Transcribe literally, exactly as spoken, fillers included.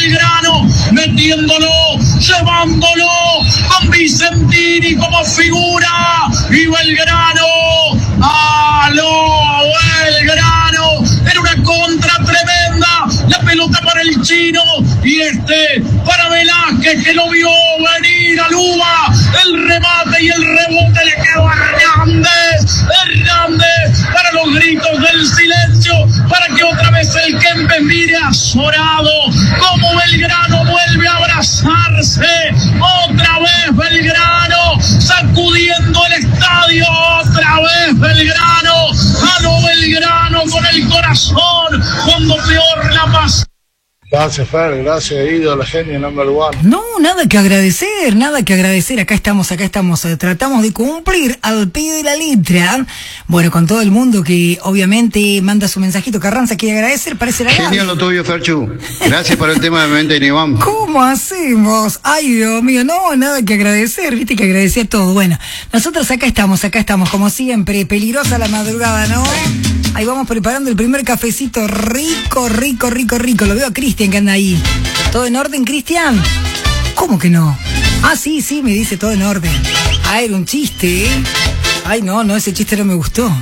Belgrano, metiéndolo, llevándolo, con Vicentini como figura, y Belgrano, ¡aló, Belgrano! Era una contra tremenda, la pelota para el chino, y este para Velázquez, que lo vio venir a Luba, el remate y el rebote le quedó a Hernández, Hernández para los gritos del silencio, para que otra vez el Kempes mire azorado, como Belgrano vuelve a abrazarse, otra vez Belgrano, sacudiendo el estadio, otra vez Belgrano, a lo Belgrano con el corazón, cuando peor la pasa. Gracias, Fer, gracias, ídolo, genio, number one. No, nada que agradecer, nada que agradecer. Acá estamos, acá estamos. Eh, tratamos de cumplir al pie de la letra. Bueno, con todo el mundo que obviamente manda su mensajito. Carranza quiere agradecer, parece la Genial lo tuyo, Ferchu. Gracias por el tema de Mente y Niván. ¿Cómo hacemos? Ay, Dios mío, no, nada que agradecer. Viste que agradecer todo. Bueno, nosotros acá estamos, acá estamos, como siempre. Peligrosa la madrugada, ¿no? Ahí vamos preparando el primer cafecito rico, rico, rico, rico. Lo veo a Cristian que anda ahí. ¿Todo en orden, Cristian? ¿Cómo que no? Ah, sí, sí, me dice todo en orden. Ah, era un chiste, ¿eh? Ay, no, no, ese chiste no me gustó.